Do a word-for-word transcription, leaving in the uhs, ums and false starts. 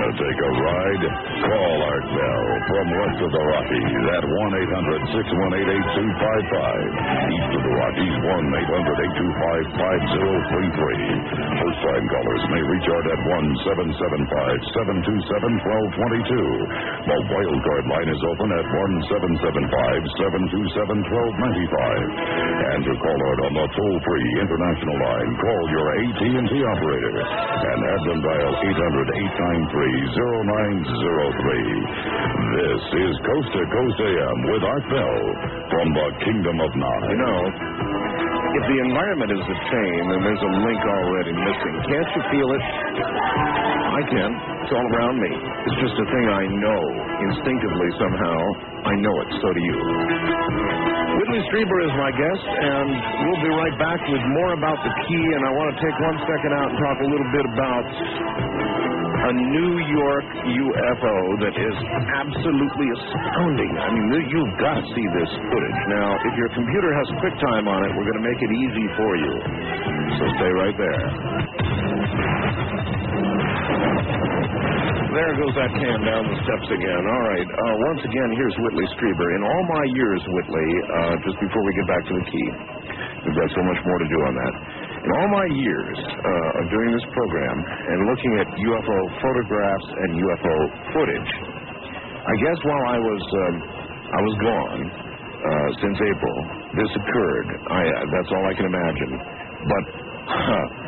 Want to take a ride? Call Art Bell from west of the Rockies at one eight hundred six one eight eight two five five. East of the Rockies, one eight hundred eight two five five zero three three. First-time callers may reach Art at one seven seven five seven two seven one two two two. The wild card line is open at one seven seven five seven two seven one two nine five. And to call Art on the toll-free international line, call your A T and T operator and have them dial eight hundred eight nine three zero nine zero three. This is Coast to Coast A M with Art Bell from the Kingdom of Nine. You know, if the environment is a chain, then there's a link already missing. Can't you feel it? I can. It's all around me. It's just a thing I know. Instinctively, somehow, I know it. So do you. Whitley Strieber is my guest, and we'll be right back with more about the Key, and I want to take one second out and talk a little bit about a New York U F O that is absolutely astounding. I mean, you've got to see this footage. Now, if your computer has QuickTime on it, we're going to make it easy for you. So stay right there. There goes that can down the steps again. All right. Uh, once again, here's Whitley Strieber. In all my years, Whitley, uh, just before we get back to the Key, we've got so much more to do on that. In all my years uh, of doing this program and looking at U F O photographs and U F O footage, I guess while I was um, I was gone uh, since April, this occurred. I, uh, that's all I can imagine. But. Huh,